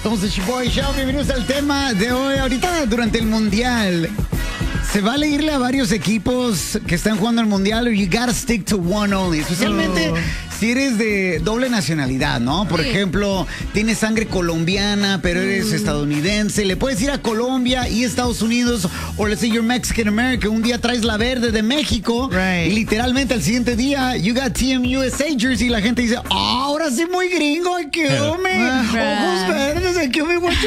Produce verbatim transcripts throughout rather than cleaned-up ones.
Somos el Shoboy Show, bienvenidos al tema de hoy. Ahorita, durante el Mundial, se vale irle a varios equipos que están jugando el Mundial, or you gotta stick to one only. Especialmente oh. si eres de doble nacionalidad, ¿no? Por sí. ejemplo, tienes sangre colombiana, pero eres mm. estadounidense. Le puedes ir a Colombia y Estados Unidos, o let's say you're Mexican American. Un día traes la verde de México, right. y literalmente al siguiente día, you got Team U S A jersey, y la gente dice, oh, ahora sí muy gringo, ay, qué hombre. Ojos verdes, aquí me voy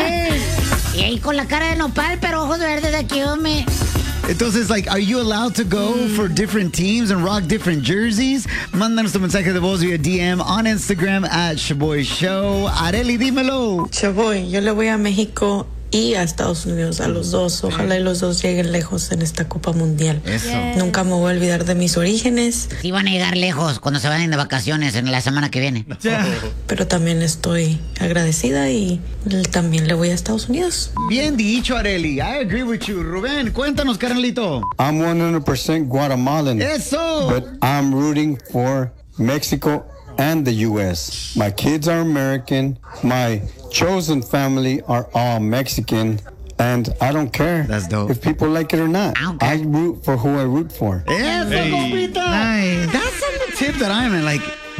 a Y ahí con la cara de nopal, pero ojos verdes de aquí, hombre. Entonces, like, are you allowed to go mm. for different teams and rock different jerseys? Mándanos tu mensaje de voz via D M on Instagram at Shoboy Show. Areli, dímelo. Shoboy, yo le voy a México y a Estados Unidos, a los dos. Ojalá y los dos lleguen lejos en esta Copa Mundial. Eso. Yes. Nunca me voy a olvidar de mis orígenes. Sí van a llegar lejos cuando se vayan de vacaciones en la semana que viene. Yeah. Pero también estoy agradecida y también le voy a Estados Unidos. Bien dicho, Areli. I agree with you. Rubén, cuéntanos, carnalito. I'm one hundred percent Guatemalan. Eso. But I'm rooting for Mexico and the U S. My kids are American. My chosen family are all Mexican. And I don't care That's dope. if people like it or not. Okay. I root for who I root for. Eso, hey. compita. Nice. That's the tip that I'm in. Like,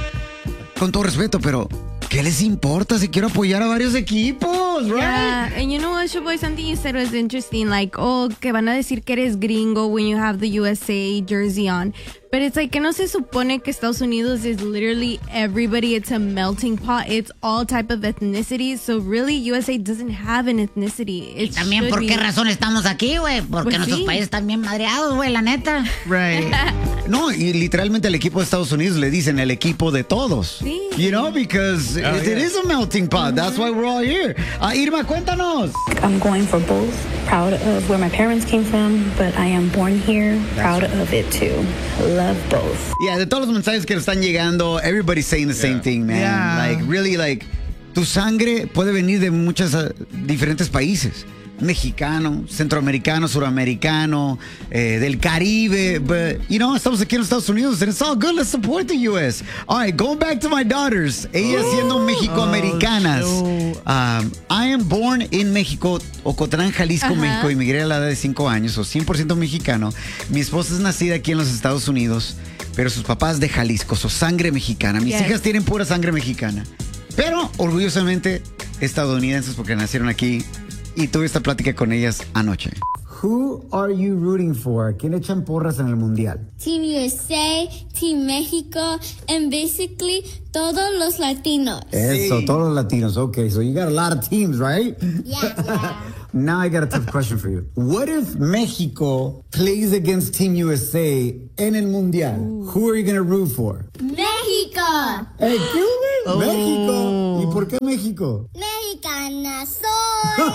con todo respeto, pero ¿qué les importa si quiero apoyar a varios equipos, right? Yeah, and you know what, Shoboy, something you said was interesting. Like, oh, que van a decir que eres gringo when you have the U S A jersey on. But it's like, que no se supone que Estados Unidos is literally everybody. It's a melting pot. It's all type of ethnicities. So really, U S A doesn't have an ethnicity. It y también, ¿por qué razón estamos aquí, güey? Porque pues nuestros sí. países están bien madreados, güey, la neta. Right. No, y literalmente al equipo de Estados Unidos le dicen el equipo de todos. Sí. You know, because oh, it, yeah. it is a melting pot. Mm-hmm. That's why we're all here. Uh, Irma, cuéntanos. I'm going for both. Proud of where my parents came from, but I am born here. That's proud right. of it too. Love both. Yeah, de todos los mensajes que le están llegando, everybody's saying the yeah. same thing, man. Yeah. Like, really, like, tu sangre puede venir de muchos uh, diferentes países. Mexicano, centroamericano, suramericano, eh, del Caribe, but, you know, estamos aquí en los Estados Unidos, and it's all good, let's support the U S. All right, going back to my daughters, ellas siendo mexicoamericanas. Oh, um, I am born in México, Ocotlán, Jalisco, uh-huh. México, y migré a la edad de cinco años, o cien por ciento mexicano. Mi esposa es nacida aquí en los Estados Unidos, pero sus papás de Jalisco, su sangre mexicana. Mis yes. hijas tienen pura sangre mexicana, pero orgullosamente estadounidenses porque nacieron aquí. Y tuve esta plática con ellas anoche. Who are you rooting for? ¿Quién echan porras en el Mundial? Team U S A, Team México, and basically todos los latinos. Eso, sí. todos los latinos. Okay, so you got a lot of teams, right? Yeah, yeah. Now I got a tough question for you. What if Mexico plays against Team U S A en el Mundial? Ooh. Who are you going to root for? México. Hey, ¿qué? Oh. México. ¿Y por qué México? Mexicana soy.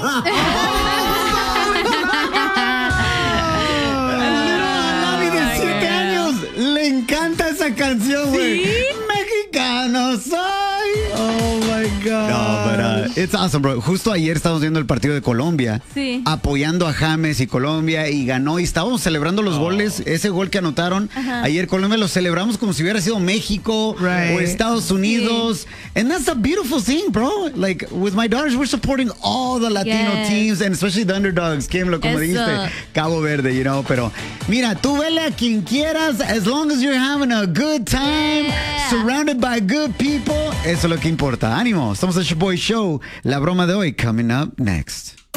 de siete años le encanta esa canción, güey. ¿Sí? Mexicano soy. Oh my God. No, but uh, it's awesome, bro. Justo ayer estábamos viendo el partido de Colombia, sí. apoyando a James y Colombia, y ganó, y estábamos celebrando los oh. goles, ese gol que anotaron. Uh-huh. Ayer Colombia lo celebramos como si hubiera sido México right. o Estados Unidos. Sí. And that's a beautiful thing, bro. Like, with my daughters, we're supporting all the Latino yes. teams, and especially the underdogs, Kimlo, como Eso. dijiste, Cabo Verde, you know. Pero mira, tú vele a quien quieras, as long as you're having a good time, yeah. surrounded by good people, eso es lo que importa. Ánimo, estamos en Shoboy Show. La broma de hoy, coming up next.